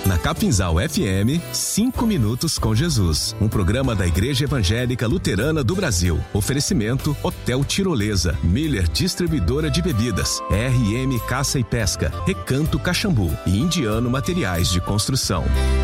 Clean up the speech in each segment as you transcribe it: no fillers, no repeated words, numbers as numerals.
Na Capinzal FM, 5 Minutos com Jesus. Um programa da Igreja Evangélica Luterana do Brasil. Oferecimento Hotel Tirolesa, Miller Distribuidora de Bebidas, RM Caça e Pesca, Recanto Caxambu e Indiano Materiais de Construção.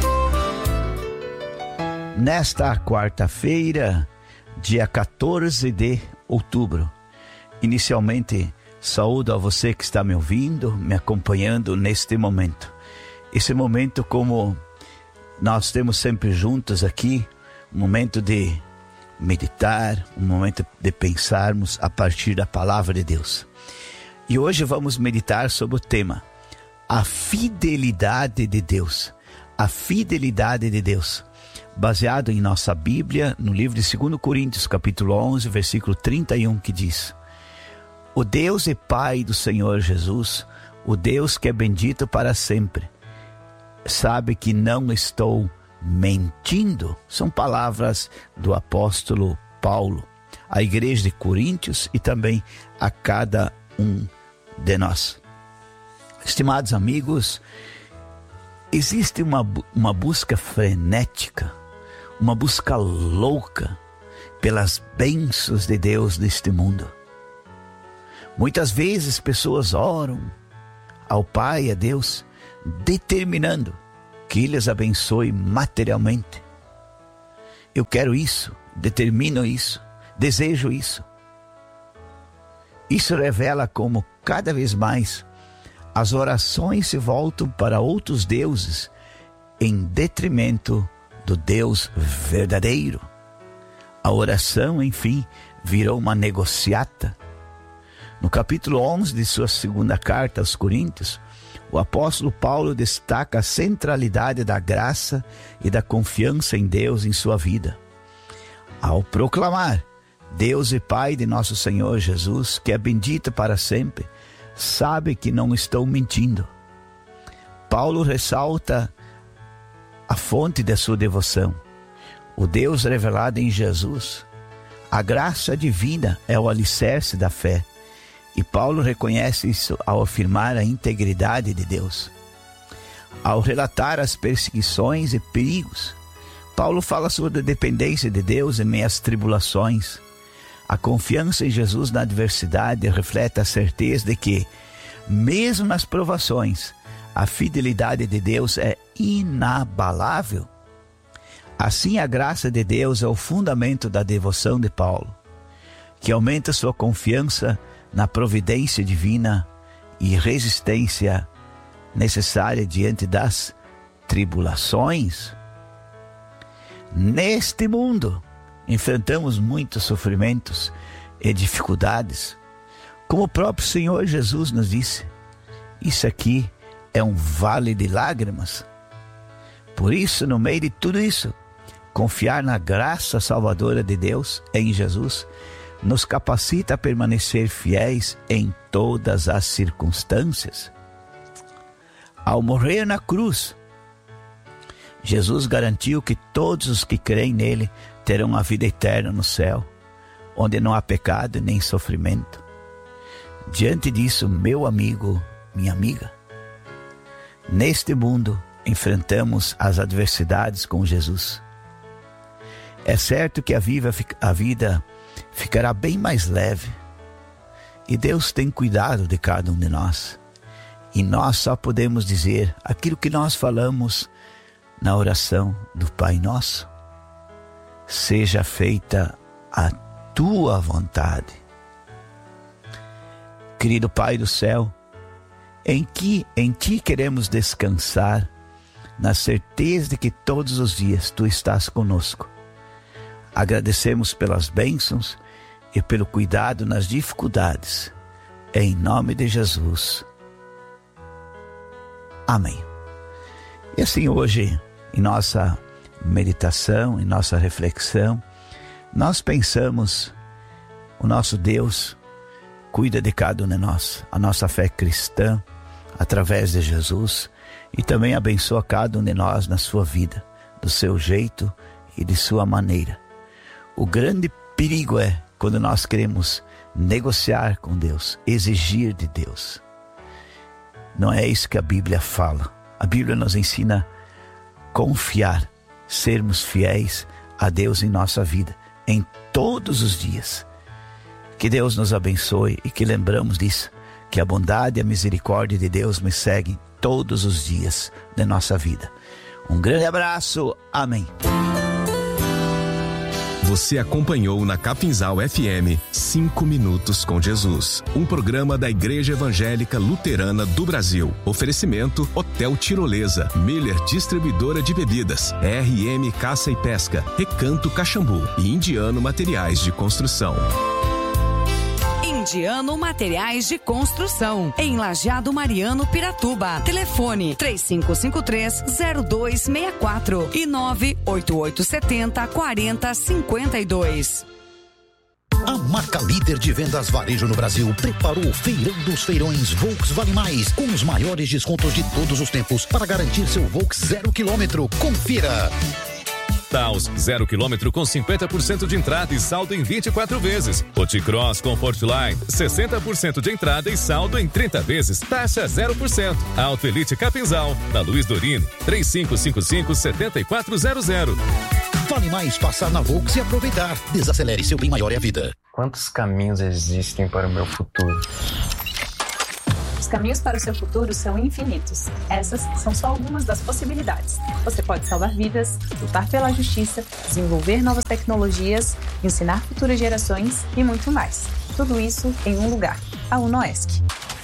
Nesta quarta-feira, dia 14 de outubro, inicialmente saúdo a você que está me ouvindo, me acompanhando neste momento. Esse momento, como nós temos sempre juntos aqui, um momento de meditar, um momento de pensarmos a partir da palavra de Deus. E hoje vamos meditar sobre o tema, a fidelidade de Deus. A fidelidade de Deus. Baseado em nossa Bíblia, no livro de 2 Coríntios, capítulo 11, versículo 31, que diz: O Deus e Pai do Senhor Jesus, o Deus que é bendito para sempre, sabe que não estou mentindo. São palavras do apóstolo Paulo à igreja de Coríntios e também a cada um de nós. Estimados amigos, existe uma busca frenética, uma busca louca pelas bênçãos de Deus neste mundo. Muitas vezes pessoas oram ao Pai e a Deus, determinando que Ele as abençoe materialmente. Eu quero isso, determino isso, desejo isso. Isso revela como cada vez mais as orações se voltam para outros deuses em detrimento do Deus verdadeiro. A oração, enfim, virou uma negociata. No capítulo 11 de sua segunda carta aos Coríntios, o apóstolo Paulo destaca a centralidade da graça e da confiança em Deus em sua vida. Ao proclamar Deus e Pai de nosso Senhor Jesus, que é bendito para sempre, sabe que não estou mentindo. Paulo ressalta a fonte da sua devoção, o Deus revelado em Jesus. A graça divina é o alicerce da fé. E Paulo reconhece isso ao afirmar a integridade de Deus. Ao relatar as perseguições e perigos, Paulo fala sobre a dependência de Deus em meio às tribulações. A confiança em Jesus na adversidade reflete a certeza de que, mesmo nas provações, a fidelidade de Deus é inabalável. Assim, a graça de Deus é o fundamento da devoção de Paulo, que aumenta sua confiança na providência divina e resistência necessária diante das tribulações. Neste mundo, enfrentamos muitos sofrimentos e dificuldades. Como o próprio Senhor Jesus nos disse, isso aqui é um vale de lágrimas. Por isso, no meio de tudo isso, confiar na graça salvadora de Deus em Jesus nos capacita a permanecer fiéis em todas as circunstâncias. Ao morrer na cruz, Jesus garantiu que todos os que creem nele terão a vida eterna no céu, onde não há pecado nem sofrimento. Diante disso, meu amigo, minha amiga, neste mundo enfrentamos as adversidades com Jesus. É certo que a vida ficará bem mais leve, e Deus tem cuidado de cada um de nós, e nós só podemos dizer aquilo que nós falamos na oração do Pai Nosso: seja feita a tua vontade. Querido Pai do céu, em Ti queremos descansar, na certeza de que todos os dias Tu estás conosco. Agradecemos pelas bênçãos e pelo cuidado nas dificuldades. Em nome de Jesus. Amém. E assim hoje, em nossa meditação, em nossa reflexão, nós pensamos, o nosso Deus cuida de cada um de nós. A nossa fé cristã, através de Jesus, e também abençoa cada um de nós na sua vida, do seu jeito e de sua maneira. O grande perigo é quando nós queremos negociar com Deus, exigir de Deus. Não é isso que a Bíblia fala. A Bíblia nos ensina confiar, sermos fiéis a Deus em nossa vida, em todos os dias. Que Deus nos abençoe e que lembramos disso, que a bondade e a misericórdia de Deus me seguem todos os dias da nossa vida. Um grande abraço, amém. Você acompanhou na Capinzal FM 5 Minutos com Jesus, um programa da Igreja Evangélica Luterana do Brasil. Oferecimento Hotel Tirolesa, Miller Distribuidora de Bebidas, RM Caça e Pesca, Recanto Caxambu e Indiano Materiais de Construção. Indiano Materiais de Construção, em Lajeado Mariano, Piratuba. Telefone 3553-0264 e 98870-4052. A marca líder de vendas varejo no Brasil preparou o Feirão dos Feirões Volks Vale Mais, com os maiores descontos de todos os tempos para garantir seu Volks 0 km. Confira! Taos 0 km com 50% de entrada e saldo em 24 vezes. Oticross Comfortline 60% de entrada e saldo em 30 vezes. Taxa 0%. Auto Elite Capinzal, na Luiz Dorine 3555-7400. Vale mais passar na Volks e aproveitar. Desacelere, seu bem maior é a vida. Quantos caminhos existem para o meu futuro? Os caminhos para o seu futuro são infinitos. Essas são só algumas das possibilidades. Você pode salvar vidas, lutar pela justiça, desenvolver novas tecnologias, ensinar futuras gerações e muito mais. Tudo isso em um lugar, a UNOESC.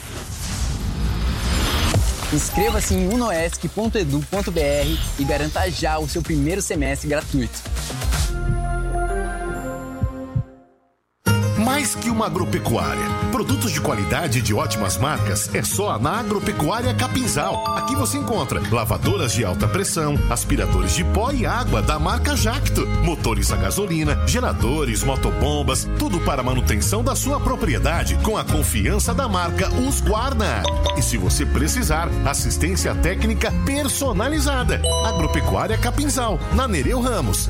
Inscreva-se em unoesc.edu.br e garanta já o seu primeiro semestre gratuito. Mais que uma agropecuária. Produtos de qualidade e de ótimas marcas é só na Agropecuária Capinzal. Aqui você encontra lavadoras de alta pressão, aspiradores de pó e água da marca Jacto, motores a gasolina, geradores, motobombas, tudo para a manutenção da sua propriedade com a confiança da marca Husqvarna. E se você precisar, assistência técnica personalizada. Agropecuária Capinzal, na Nereu Ramos,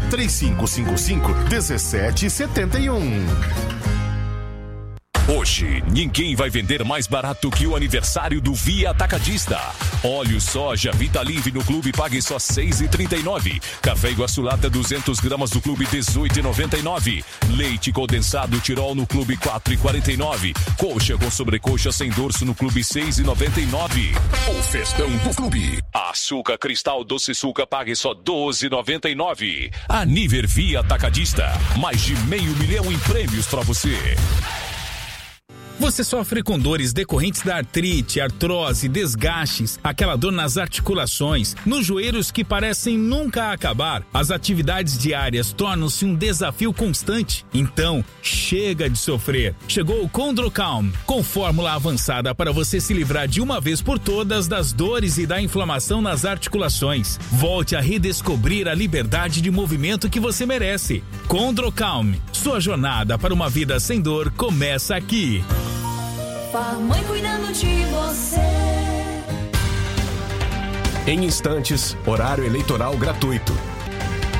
3555-1771. Hoje, ninguém vai vender mais barato que o aniversário do Via Atacadista. Óleo soja Vitalive no Clube pague só R$ 6,39. Café Iguaçu Lata 200 gramas do Clube R$ 18,99. Leite condensado Tirol no Clube R$ 4,49. Coxa com sobrecoxa sem dorso no Clube R$ 6,99. O festão do Clube. Açúcar Cristal Doce Suca pague só R$ 12,99. Aniver Via Atacadista. Mais de 500 mil em prêmios para você. Você sofre com dores decorrentes da artrite, artrose, desgastes, aquela dor nas articulações, nos joelhos que parecem nunca acabar. As atividades diárias tornam-se um desafio constante. Então, chega de sofrer. Chegou o Condrocalm, com fórmula avançada para você se livrar de uma vez por todas das dores e da inflamação nas articulações. Volte a redescobrir a liberdade de movimento que você merece. Condrocalm, sua jornada para uma vida sem dor começa aqui. Mãe cuidando de você. Em instantes, horário eleitoral gratuito.